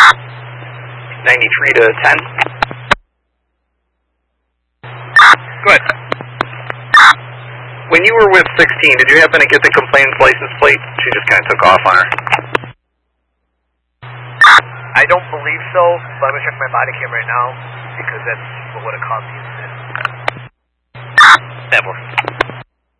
93 to 10. Good. When you were with 16, did you happen to get the complainant's license plate? She just kind of took off on her. I don't believe so, but I'm going to check my body cam right now, because that's what would have caused the incident. Never.